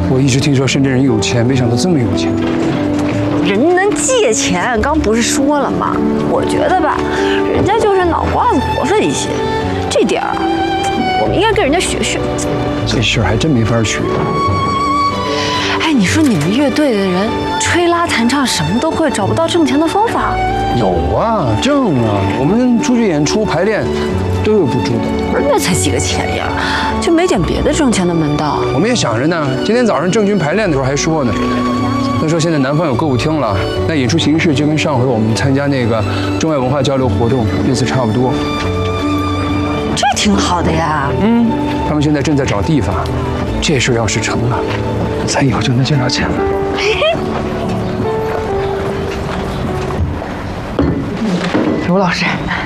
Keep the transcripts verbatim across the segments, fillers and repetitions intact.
我一直听说深圳人有钱，没想到这么有钱。 人能借钱，刚不是说了吗？我觉得吧，人家就是脑瓜子活泛一些，这点儿我们应该跟人家学学。 这事儿还真没法学。 哎，你说你们乐队的人吹拉弹唱什么都会，找不到挣钱的方法？ 有啊，挣啊，我们出去演出排练都有补助的。 不是，那才几个钱呀，就没点别的挣钱的门道？ 我们也想着呢。今天早上郑钧排练的时候还说呢，他说现在南方有歌舞厅了，那演出形式就跟上回我们参加那个中外文化交流活动意思差不多。 这挺好的呀。 嗯，他们现在正在找地方，这事要是成了，咱以后就能挣到钱了。 卢老师，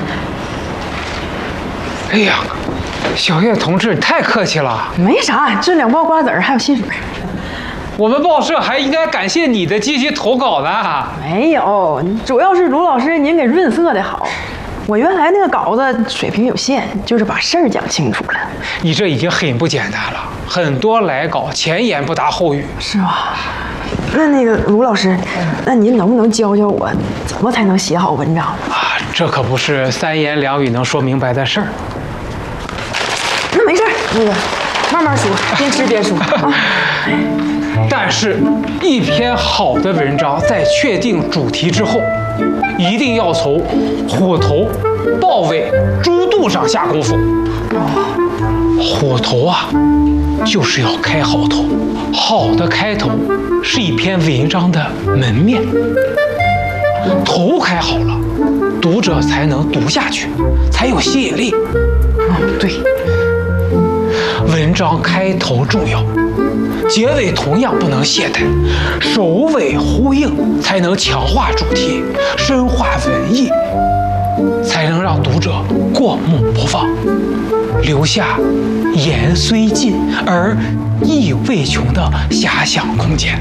哎呀，小叶同志太客气了。 没啥，这两包瓜子儿还有薪水。 我们报社还应该感谢你的积极投稿呢。 没有，主要是卢老师您给润色的好。我原来那个稿子水平有限，就是把事儿讲清楚了。 你这已经很不简单了，很多来稿前言不搭后语。 是吧？那那个卢老师，那您能不能教教我，怎么才能写好文章啊？这可不是三言两语能说明白的事儿。 那没事儿，那个慢慢说，边吃边说啊。 但是，一篇好的文章在确定主题之后，一定要从虎头、豹尾、猪肚上下功夫。虎头啊，就是要开好头，好的开头是一篇文章的门面。头开好了，读者才能读下去，才有吸引力。 嗯，对。 文章开头重要。结尾同样不能懈怠，首尾呼应才能强化主题，深化文意，才能让读者过目不忘，留下言虽尽而意未穷的遐想空间。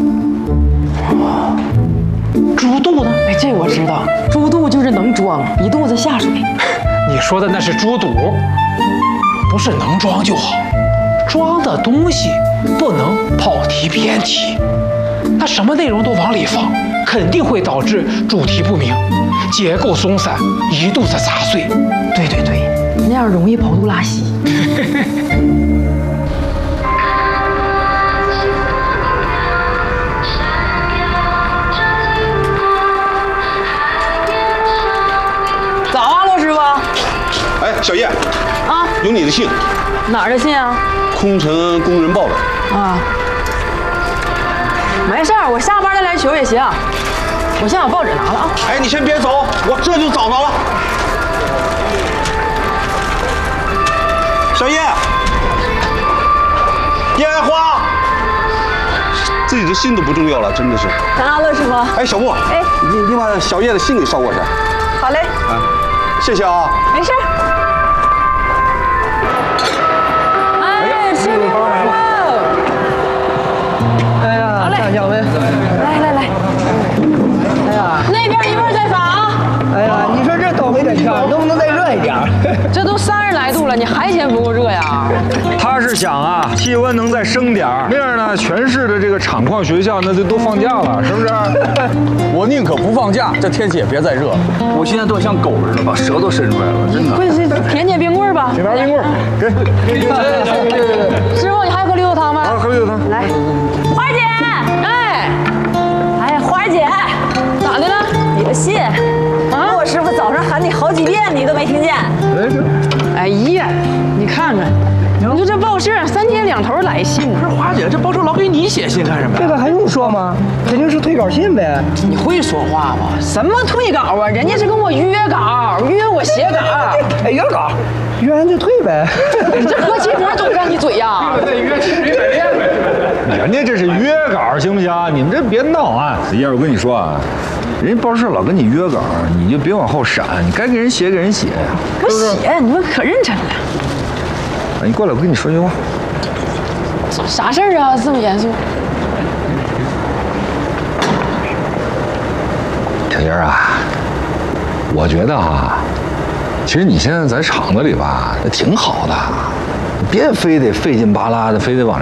猪肚呢？ 哎，这我知道，猪肚就是能装，一肚子下水。 你说的那是猪肚，不是能装就好，装的东西不能跑题偏题，那什么内容都往里放，肯定会导致主题不明，结构松散，一肚子杂碎。 对对对，那样容易跑肚拉稀。早啊，骆师傅。 哎，小叶。 啊。 有你的信。 哪儿的信啊？ 空城工人报的。 啊。没事儿，我下班再来取也行。我先把报纸拿了啊。 哎，你先别走，我这就找着了。小叶，叶爱花，自己的信都不重要了，真的是。 干啥了，师傅？ 哎，小莫，哎，你你把小叶的信给捎过去。 好嘞。 啊，谢谢啊。 没事。哎，师傅。 哎呀，站小薇。 来来来。 哎呀， 那边一会儿再发啊。 哎呀，你说这倒霉的天，能不能再热一点？ 这都三十来度了，你还嫌不够热呀？ 他是想啊，气温能再升点儿，那样呢，全市的这个厂矿学校那就都放假了，是不是？ 我宁可不放假，这天气也别再热了。我现在都像狗似的，把舌头伸出来了，真的。 不是，舔舔冰棍儿吧？ 给拿冰棍儿，给。 师傅，你还喝绿豆汤吗？ 啊，喝绿豆汤。 来，花姐，哎，哎，花姐，咋的了？ 你的信，啊，骆师傅早上喊你好几遍，你都没听见。 哎呀，你看看，你说这报社三天两头来信， 不是花姐，这报社老给你写信干什么呀？ 这个还用说吗？肯定是退稿信呗。 你会说话吗？什么退稿啊？人家是跟我约稿，约我写稿。 哎，约稿，约完就退呗。 你这喝汽锅都不让你嘴呀？ 约去水百炼呗。 人家这是约稿，行不行？你们这别闹啊！燕儿，我跟你说啊，人家报社老跟你约稿，你就别往后闪，你该给人写给人写呀。 我写，你们可认真了。 你过来，我跟你说句话。 啥事儿啊？这么严肃？ 小燕啊，我觉得啊，其实你现在在厂子里吧，挺好的，别非得费劲巴拉的，非得往